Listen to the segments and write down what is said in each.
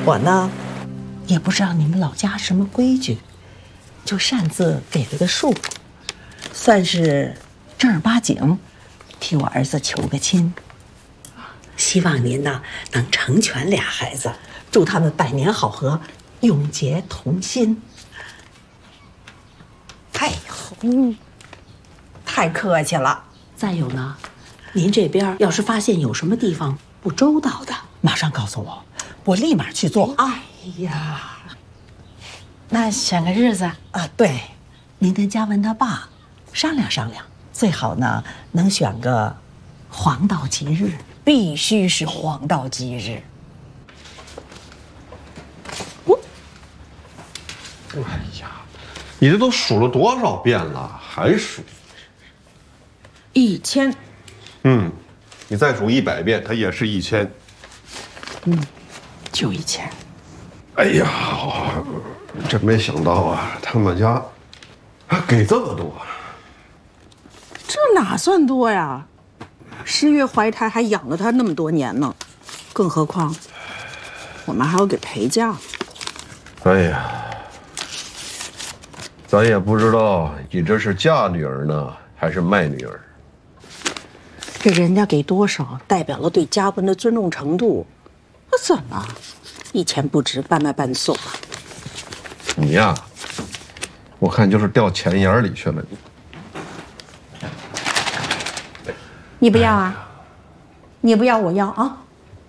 我呢，也不知道你们老家什么规矩，就擅自给了个数，算是正儿八经替我儿子求个亲。希望您呢能成全俩孩子，祝他们百年好合，永结同心。哎呦，太客气了。再有呢，您这边要是发现有什么地方不周到的，马上告诉我，我立马去做。哎呀， 那选个日子啊，对，您跟嘉文他爸商量商量，最好呢能选个黄道吉日， 必须是黄道吉日。 哎呀，你这都数了多少遍了，还数 1000。 你再数100遍，它也是1000。 就1000。 哎呀，真没想到啊，他们家还给这么多。 这哪算多呀？10月怀胎还养了他那么多年呢，更何况我们还要给陪嫁。 哎呀，咱也不知道你这是嫁女儿呢，还是卖女儿。 这人家给多少，代表了对嘉文的尊重程度。那怎么，1000不值，半卖半送啊？ 你呀，我看就是掉钱眼里去了。 你不要啊？你不要，我要啊。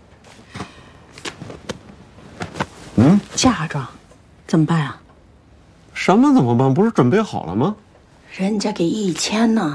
嫁妆怎么办啊？ 什么怎么办？不是准备好了吗？ 人家给1000呢。